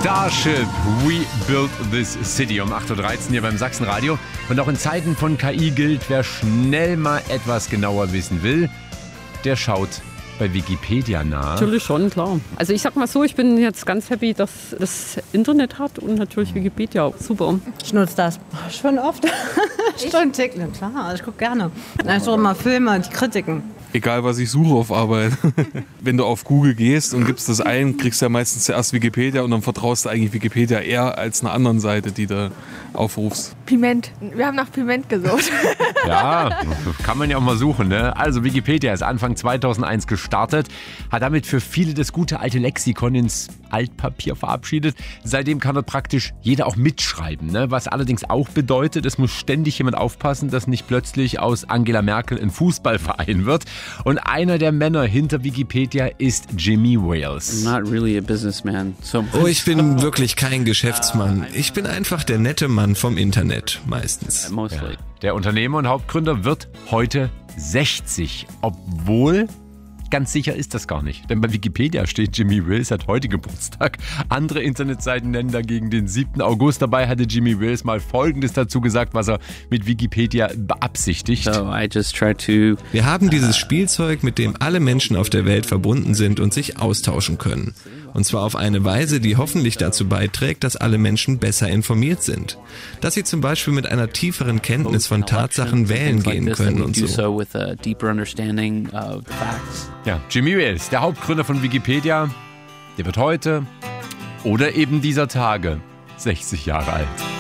Starship, We Built This City um 8.13 Uhr hier beim Sachsenradio. Und auch in Zeiten von KI gilt, wer schnell mal etwas genauer wissen will, der schaut bei Wikipedia nach. Natürlich schon, klar. Also ich sag mal so, ich bin jetzt ganz happy, dass das Internet hat und natürlich Wikipedia. Super. Ich nutze das schon oft. Schon ticken, klar. Ich gucke gerne. Also immer Filme, die Kritiken. Egal, was ich suche auf Arbeit. Wenn du auf Google gehst und gibst das ein, kriegst du ja meistens zuerst Wikipedia und dann vertraust du eigentlich Wikipedia eher als einer anderen Seite, die du aufrufst. Piment. Wir haben nach Piment gesucht. Ja, kann man ja auch mal suchen, ne? Also Wikipedia ist Anfang 2001 gestartet, hat damit für viele das gute alte Lexikon ins Altpapier verabschiedet. Seitdem kann dort praktisch jeder auch mitschreiben, ne? Was allerdings auch bedeutet, es muss ständig jemand aufpassen, dass nicht plötzlich aus Angela Merkel ein Fußballverein wird. Und einer der Männer hinter Wikipedia ist Jimmy Wales. I'm not really a businessman, so Oh, ich bin wirklich kein Geschäftsmann. Ich bin einfach der nette Mann vom Internet, meistens. mostly. Der Unternehmer und Hauptgründer wird heute 60, obwohl ganz sicher ist das gar nicht. Denn bei Wikipedia steht, Jimmy Wales hat heute Geburtstag. Andere Internetseiten nennen dagegen den 7. August. Dabei hatte Jimmy Wales mal Folgendes dazu gesagt, was er mit Wikipedia beabsichtigt. So I just try to Wir haben dieses Spielzeug, mit dem alle Menschen auf der Welt verbunden sind und sich austauschen können. Und zwar auf eine Weise, die hoffentlich dazu beiträgt, dass alle Menschen besser informiert sind. Dass sie zum Beispiel mit einer tieferen Kenntnis von Tatsachen wählen gehen können und so. with a deeper understanding of facts. Ja, Jimmy Wales, der Hauptgründer von Wikipedia, der wird heute oder eben dieser Tage 60 Jahre alt.